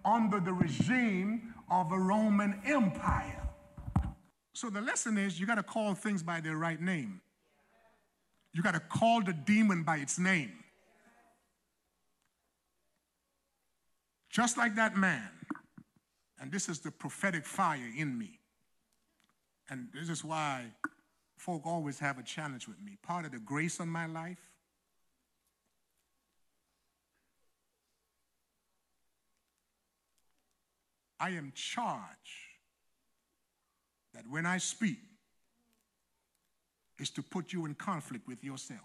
under the regime of a Roman Empire. So the lesson is you got to call things by their right name. You got to call the demon by its name. Just like that man. And this is the prophetic fire in me. And this is why folk always have a challenge with me. Part of the grace on my life, I am charged that when I speak, is to put you in conflict with yourself.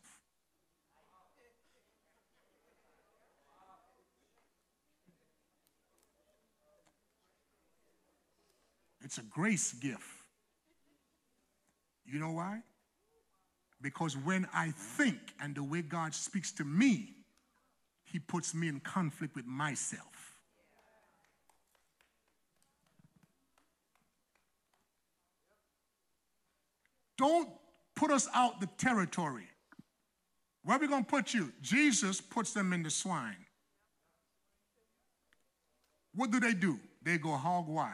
It's a grace gift. You know why? Because when I think and the way God speaks to me, he puts me in conflict with myself. Don't put us out the territory. Where are we going to put you? Jesus puts them in the swine. What do? They go hog wild.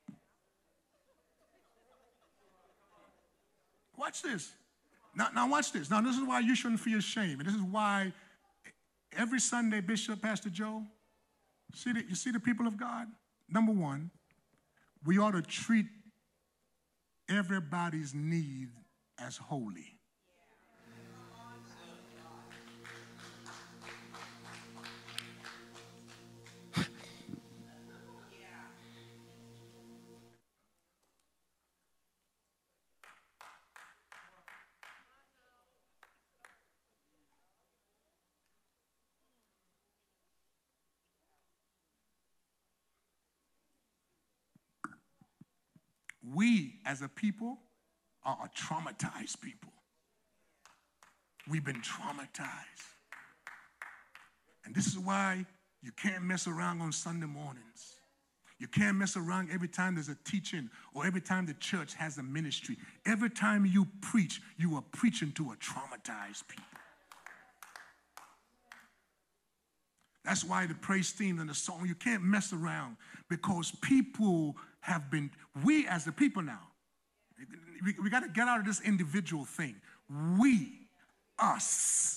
Watch this. Now watch this. Now this is why you shouldn't feel shame. And this is why every Sunday, Bishop, Pastor Joe, you see the people of God? Number one, we ought to treat everybody's need as holy. We, as a people, are a traumatized people. We've been traumatized. And this is why you can't mess around on Sunday mornings. You can't mess around every time there's a teaching or every time the church has a ministry. Every time you preach, you are preaching to a traumatized people. That's why the praise team and the song, you can't mess around because people have been, we as the people now, we got to get out of this individual thing. We, us.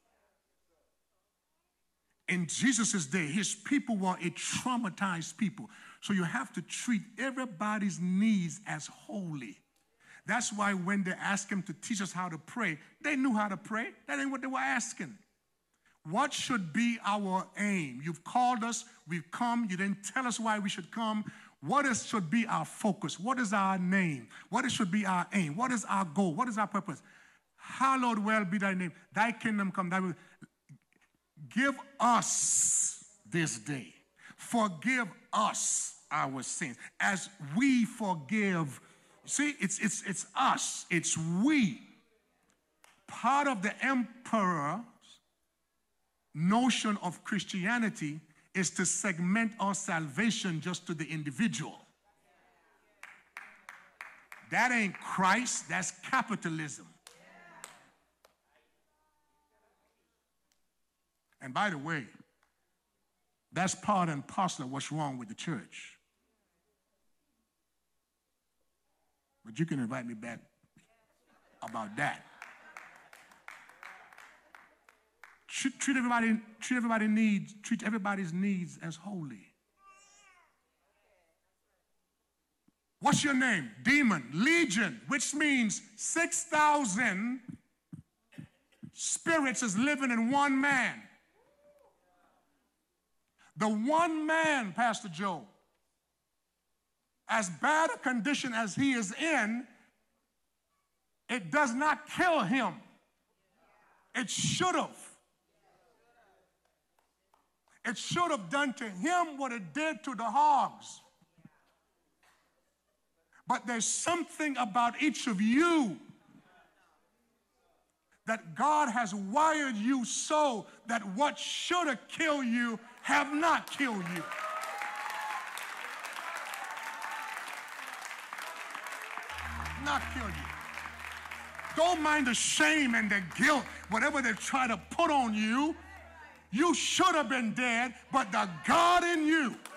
In Jesus' day, his people were a traumatized people. So you have to treat everybody's needs as holy. That's why when they asked him to teach us how to pray, they knew how to pray. That ain't what they were asking. What should be our aim? You've called us, we've come, you didn't tell us why we should come. Should be our focus? What is our name? Should be our aim? What is our goal? What is our purpose? Hallowed well be thy name. Thy kingdom come. Thy will. Give us this day. Forgive us our sins as we forgive. See, it's us. It's we. Part of the emperor's notion of Christianity is to segment our salvation just to the individual. That ain't Christ, that's capitalism. And by the way, that's part and parcel of what's wrong with the church. But you can invite me back about that. Treat everybody's needs as holy. What's your name? Demon, legion, which means 6,000 spirits is living in one man. The one man, Pastor Joe, as bad a condition as he is in, it does not kill him. It should have. It should have done to him what it did to the hogs. But there's something about each of you that God has wired you so that what should have killed you have not killed you. Not killed you. Don't mind the shame and the guilt, whatever they try to put on you. You should have been dead, but the God in you